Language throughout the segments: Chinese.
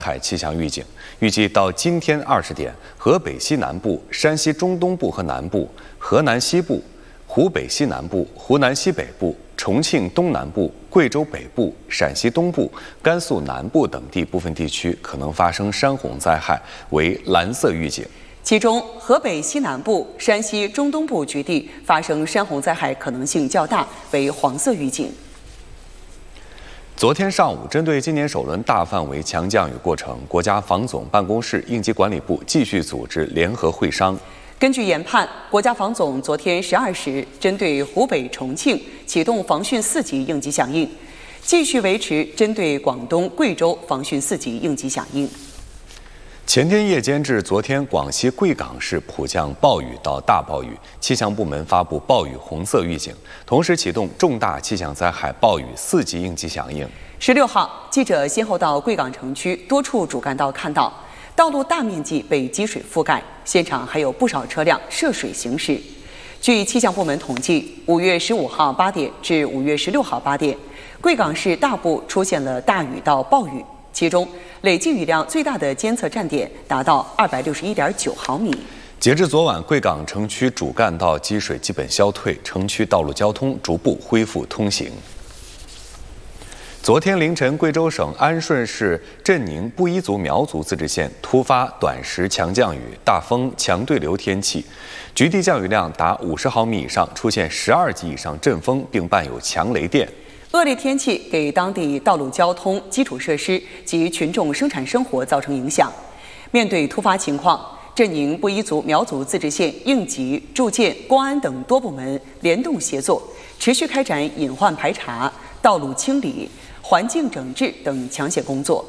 海气象预警，预计到今天20点，河北西南部、山西中东部和南部、河南西部、湖北西南部、湖南西北部、重庆东南部、贵州北部、陕西东部、甘肃南部等地部分地区可能发生山洪灾害，为蓝色预警。 其中，河北西南部、山西中东部局地发生山洪灾害可能性较大，为黄色预警。 昨天上午，针对今年首轮大范围强降雨过程，国家防总办公室、应急管理部继续组织联合会商。 根据研判，国家防总昨天12时针对湖北、重庆启动防汛4级应急响应，继续维持针对广东、贵州防汛4级应急响应。 前天夜间至昨天，广西贵港市普降暴雨到大暴雨，气象部门发布暴雨红色预警，同时启动重大气象灾害暴雨4级应急响应。 16号，记者先后到贵港城区多处主干道看到，道路大面积被积水覆盖，现场还有不少车辆涉水行驶。据气象部门统计，5月15号8点至5月16号8点，贵港市大部出现了大雨到暴雨，其中累计雨量最大的监测站点达到261.9毫米。 截至昨晚，贵港城区主干道积水基本消退，城区道路交通逐步恢复通行。昨天凌晨，贵州省安顺市镇宁布依族苗族自治县突发短时强降雨、大风、强对流天气，局地降雨量达50毫米以上，出现12级以上阵风，并伴有强雷电。 恶劣天气给当地道路交通、基础设施及群众生产生活造成影响。面对突发情况，镇宁布依族苗族自治县应急、住建、公安等多部门联动协作，持续开展隐患排查、道路清理、环境整治等抢险工作。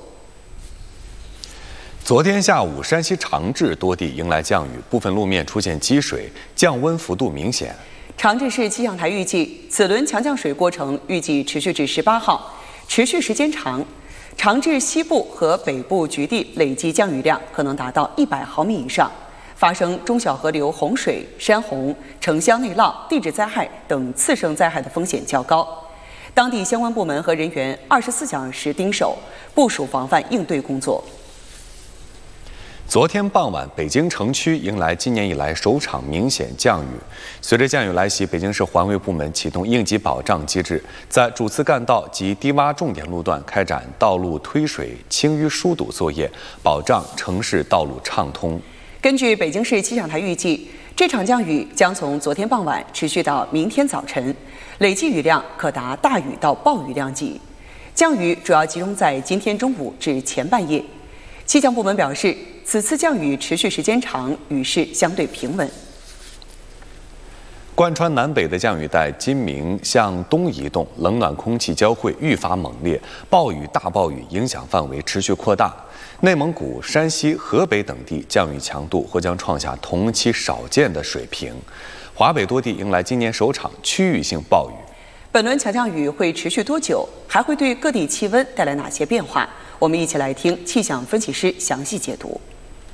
昨天下午，山西长治多地迎来降雨，部分路面出现积水，降温幅度明显。 长治市气象台预计，此轮强降水过程预计持续至18号，持续时间长。长治西部和北部局地累计降雨量可能达到100毫米以上，发生中小河流洪水、山洪、城乡内涝、地质灾害等次生灾害的风险较高。当地相关部门和人员24小时盯守，部署防范应对工作。 昨天傍晚，北京城区迎来今年以来首场明显降雨。随着降雨来袭，北京市环卫部门启动应急保障机制，在主次干道及低洼重点路段开展道路推水、清淤疏堵作业，保障城市道路畅通。 根据北京市气象台预计，这场降雨将从昨天傍晚持续到明天早晨，累计雨量可达大雨到暴雨量级。降雨主要集中在今天中午至前半夜。气象部门表示，此次降雨持续时间长，雨势相对平稳。 贯穿南北的降雨带今明向东移动，冷暖空气交汇愈发猛烈，暴雨、大暴雨影响范围持续扩大。内蒙古、山西、河北等地降雨强度或将创下同期少见的水平。华北多地迎来今年首场区域性暴雨。 本轮强降雨会持续多久？还会对各地气温带来哪些变化？我们一起来听气象分析师详细解读。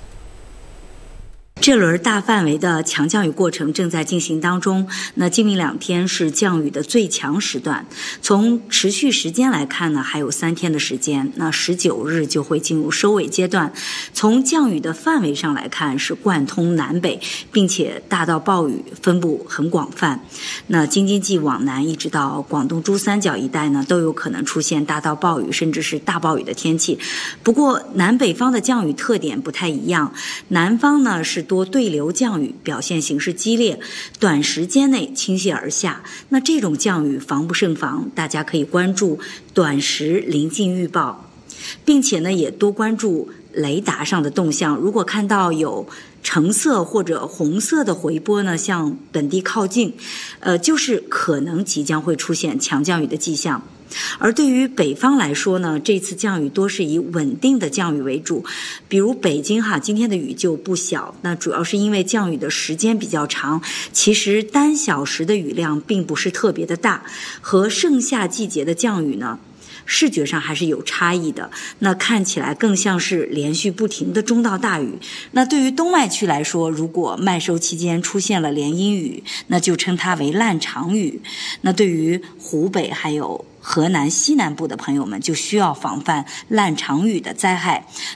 这轮大范围的强降雨过程正在进行当中，那今明2天是降雨的最强时段。从持续时间来看呢，还有3天的时间，那19日就会进入收尾阶段。从降雨的范围上来看，是贯通南北，并且大到暴雨分布很广泛。那京津冀往南一直到广东珠三角一带呢，都有可能出现大到暴雨，甚至是大暴雨的天气。不过南北方的降雨特点不太一样，南方呢是多对流降雨，表现形式激烈，短时间内倾泻而下。那这种降雨防不胜防，大家可以关注短时临近预报，并且呢也多关注雷达上的动向。如果看到有橙色或者红色的回波呢向本地靠近，就是可能即将会出现强降雨的迹象。而对于北方来说呢，这次降雨多是以稳定的降雨为主，比如北京今天的雨就不小，那主要是因为降雨的时间比较长，其实单小时的雨量并不是特别的大，和盛夏季节的降雨呢视觉上还是有差异的，那看起来更像是连续不停的中到大雨。那对于冬麦区来说，如果麦收期间出现了连阴雨，那就称它为烂场雨。那对于湖北还有河南西南部的朋友们，就需要防范烂场雨的灾害。